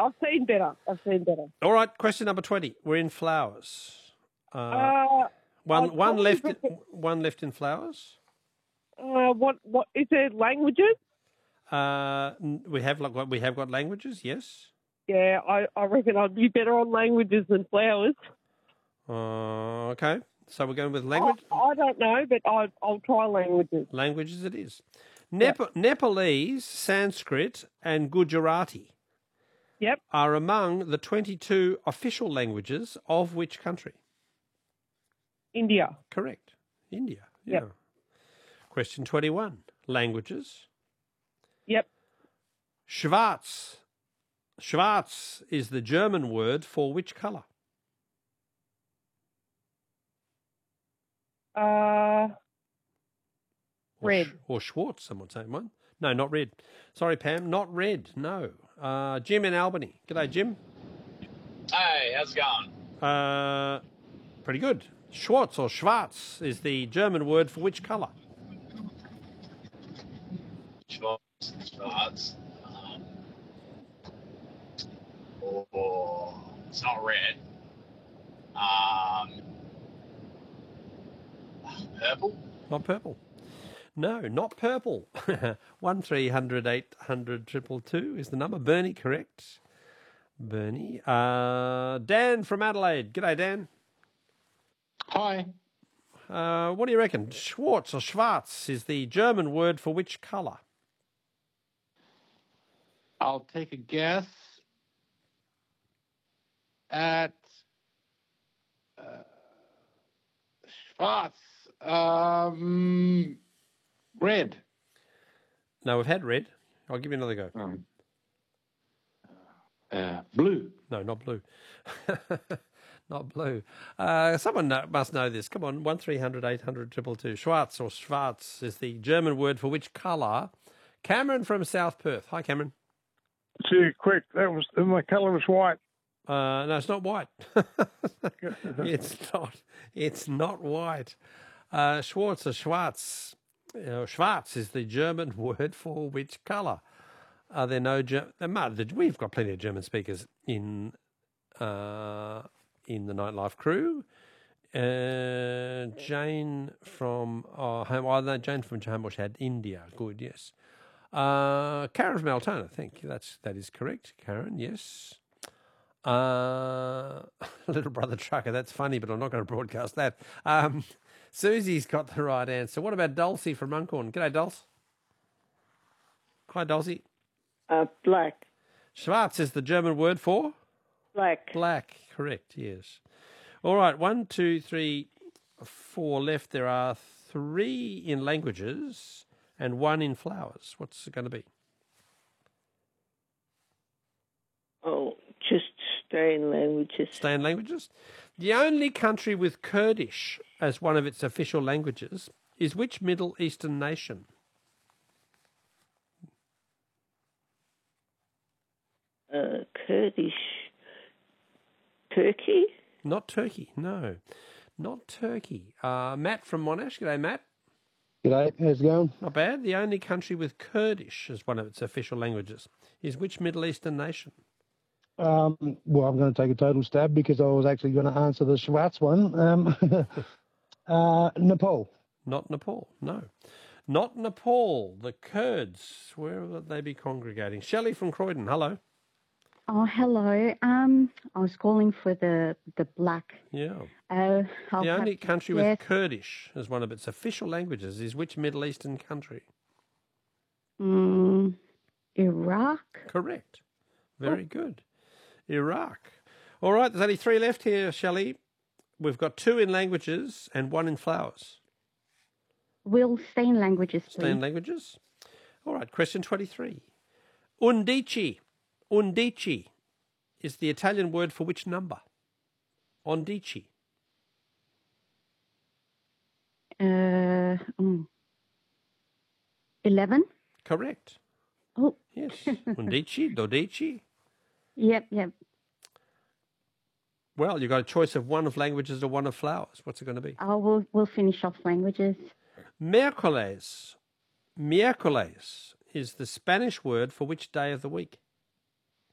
I've seen better. All right, question number 20. We're in flowers. One left in flowers. What is there languages? We have got languages, yes. Yeah, I reckon I'd be better on languages than flowers. Okay. So we're going with language? I don't know, but I'll try languages. Languages it is. Nepalese, Sanskrit and Gujarati are among the 22 official languages of which country? India. Correct. India. Yeah. Yep. Question 21. Languages. Yep. Schwarz. Schwarz is the German word for which colour? Red. Or Schwartz, some would say. One. No, not red. Sorry, Pam, not red. No. Jim in Albany. G'day, Jim. Hey, how's it going? Pretty good. Schwartz or Schwarz is the German word for which colour? Schwarz. It's not red. Purple? Not purple. No, not purple. 1300 800 222 is the number. Bernie, correct. Bernie. Dan from Adelaide. G'day, Dan. Hi. What do you reckon? Schwartz or Schwarz is the German word for which colour? I'll take a guess at Schwarz. Red. No, we've had red. I'll give you another go. Blue. No, not blue. Not blue. Someone must know this. Come on, 1300 800 222. Schwarz or Schwarz is the German word for which colour? Cameron from South Perth. Hi, Cameron. Too quick. My colour was white. No, it's not white. It's not. It's not white. Schwarz or Schwarz. Schwarz is the German word for which colour? Are there no we've got plenty of German speakers in the Nightlife crew. Jane from Jane from Johanbush had India. Good, yes. Karen from Altona, I think that is correct. Karen, yes. Little brother trucker, that's funny, but I'm not going to broadcast that. Susie's got the right answer. What about Dulcie from Runcorn? G'day, Dulce. Hi, Dulcie. Black. Schwarz is the German word for? Black. Black, correct, yes. All right, 1, 2, 3, 4 left. There are 3 in languages and 1 in flowers. What's it going to be? Oh, just stay in languages. Stay in languages? The only country with Kurdish as one of its official languages is which Middle Eastern nation? Kurdish. Turkey? Not Turkey, no. Not Turkey. Matt from Monash. G'day, Matt. G'day, how's it going? Not bad. The only country with Kurdish as one of its official languages is which Middle Eastern nation? Well, I'm going to take a total stab because I was actually going to answer the Schwarz one. Nepal. Not Nepal, no. Not Nepal. The Kurds, where would they be congregating? Shelley from Croydon, hello. Oh, hello. I was calling for the black. Yeah. The only country with Kurdish as one of its official languages is which Middle Eastern country? Iraq. Correct. Very good. Iraq. All right, there's only 3 left here, Shelley. We've got 2 in languages and 1 in flowers. We'll stay in languages, please. Stay in languages? All right, question 23. Undici. Undici is the Italian word for which number? Undici. 11. Correct. Oh. Yes. Undici, dodici. Yep. Well, you've got a choice of 1 of languages or 1 of flowers. What's it going to be? Oh, we'll finish off languages. Miércoles. Miércoles is the Spanish word for which day of the week?